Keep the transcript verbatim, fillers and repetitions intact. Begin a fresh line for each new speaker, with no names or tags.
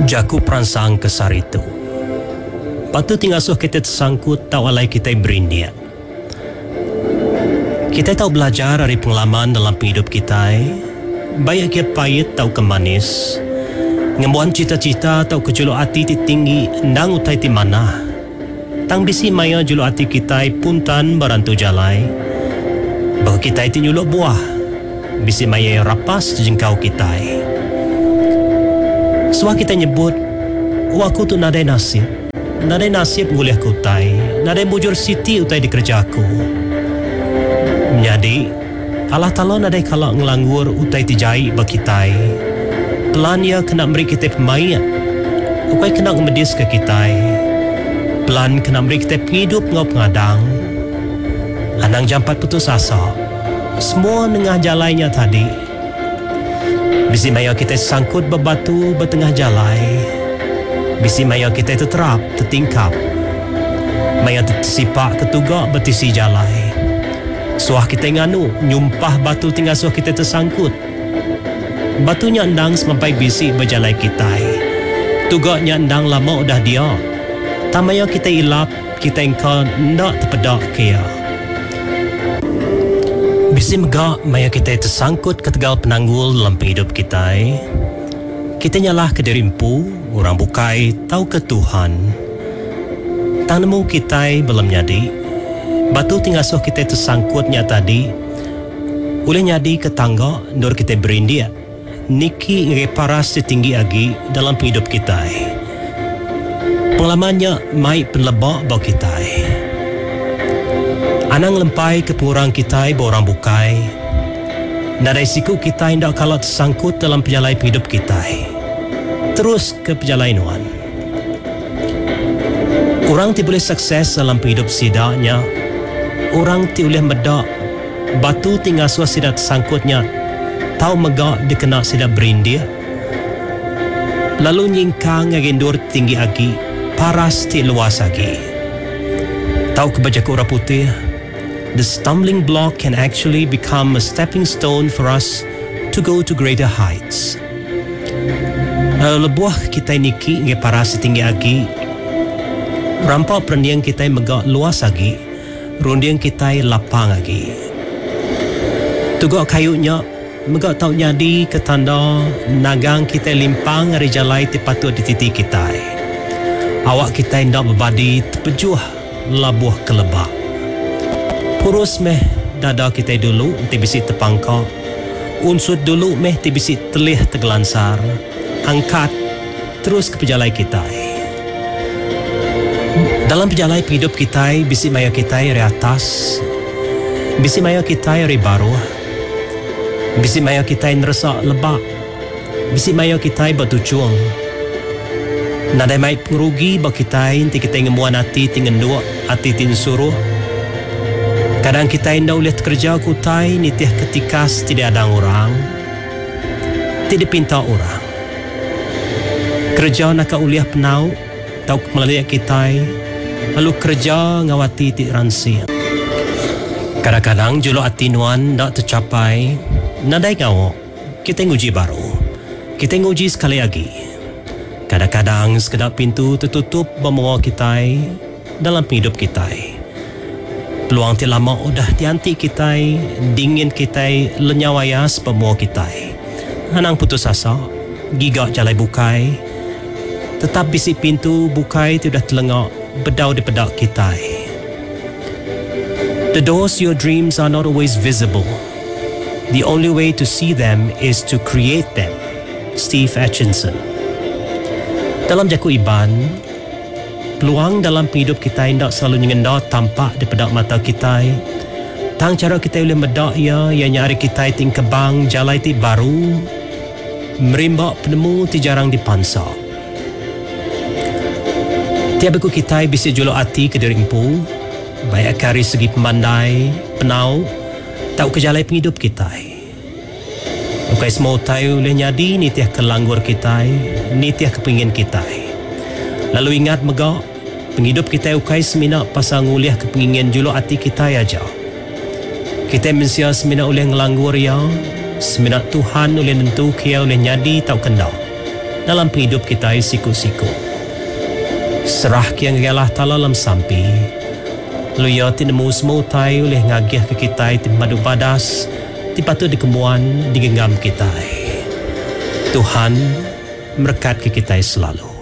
Jaku perangsang kesar itu. Patu tinggal suh kita tersangkut tak walai kita berindia. Kita tahu belajar dari pengalaman dalam hidup kita. Banyak kia pahit tahu kemanis. Ngembuan cita-cita tahu kejuluk hati ti tinggi ndang utai ti mana. Tang bisi maya juluk hati kita puntan barantu jalai. Bahawa kita ti nyuluk buah. Bisi maya rapas jengkau kita. Suah kita nyebut, waku tu nadai nasib. Nadai nasib nguliah ku utai. Nadai bujur siti utai di kerjaku. Jadi, Allah Ta'ala nadai kalak ngelanggur utai tijai bakitai. Pelan ia kena beri kita pemain. Ukai kena ngemedis ke kita. Pelan kena beri kita hidup ngau pengadang. Anang jampat putus asa. Semua nengah jalannya tadi. Bisi maya kita sangkut berbatu bertengah jalai. Bisi maya kita terterap, tertingkap. Maya tersipak, tertugak bertisi jalai. Suah kita nganu, nyumpah batu tinggal suah kita tersangkut. Batunya endang semampai bisi berjalai kita. Tugaknya endang lama udah dia. Tamaya kita ilap, kita engkau ndak terpedak kia. Bisi megak maya kita tersangkut ke tegal penanggul dalam hidup kita. Kita nyalah ke diri empu, orang bukai tahu ke Tuhan. Tang nemu kita belum nyadi. Batu tinggal suh kita tersangkutnya tadi. Boleh nyadi ke tangga nur kita berindia. Niki ngeparas setinggi lagi dalam hidup kita. Pengalamannya mai penlebak bau kita. Anang lempai ke pengurang kita borang bukai. Nadai siku kita hendak kalau tersangkut dalam perjalanan hidup kita. Terus ke perjalanan. Orang ti boleh sukses dalam hidup sidaknya. Orang ti boleh medak. Batu tinggal suah sidak tersangkutnya. Tahu megak dia kena sidak berindia. Lalu nyingkang agendur tinggi lagi. Paras ti luas lagi. Tahu kebajak orang putih. The stumbling block can actually become a stepping stone for us to go to greater heights. Lalu lebuah kita niki nge paras tinggi lagi. Rampak perendiang kita megak luas lagi. Rundiang kita lapang lagi. Tugak kayunya megak tahu nyadi ketanda nagang kita limpang dari jalai tipatut di titik kita. Awak kita hendak berbadi terpejuh labuh kelebak. Purus meh dada kita dulu ti bisi terpangkak. Unsut dulu meh ti bisi telih tergelansar. Angkat terus ke perjalanan kita. Dalam perjalanan hidup kita, bisi maya kita dari atas. Bisi maya kita dari bawah. Bisi maya kita ngerasa lebak. Bisi maya kita bertujuan. Nadai mai pengerugi bagi kita inti kita ngemuan hati tinggal dua hati tin suruh. Kadang kita hendak ulihat kerja kutai nitiah ketika tidak ada orang. Tidak pinta orang. Kerja nak uliah penau tahu melalui kita. Lalu kerja ngawati ti ransi. Kadang-kadang juluk hati nuan tak tercapai. Nadai ngawak. Kita nguji baru. Kita nguji sekali lagi. Kadang-kadang sekedar pintu tertutup membawa kita dalam hidup kita. Peluang ti lama udah dianti kita, dingin kita, lenyawayas pembawa kita. Hanang putus asa, gigak jalai bukai. Tetap bisi pintu bukai ti udah telengak, bedau di pedak kita. The doors to your dreams are not always visible. The only way to see them is to create them. Steve Atchison. Dalam jaku iban, peluang dalam hidup kita hendak selalu nyendak tampak di pedak mata kita. Tang cara kita boleh medak ya, yang nyari kita ting kebang jalai ti baru, merimbak penemu ti jarang dipansa. Tiap aku kita bisa juluk hati ke diri empu, baik kari segi pemandai, penau, tahu ke jalai penghidup kita. Bukai semua tahu boleh nyadi nitiah kelanggur kita, nitiah kepingin kita. Lalu ingat megak, penghidup kita ukai semina pasal nguliah kepingin juluk hati kita aja. Kita mensia semina oleh ngelanggur ya, semina Tuhan oleh nentu kia oleh nyadi tau kendak. dalam hidup kita siku-siku. Serah kiang Allah Ta'ala dalam sampi. Luya tinemu semua utai oleh ngagih ke kita di madu badas, di patu di kemuan, di genggam kita. Tuhan berkat ke kita selalu.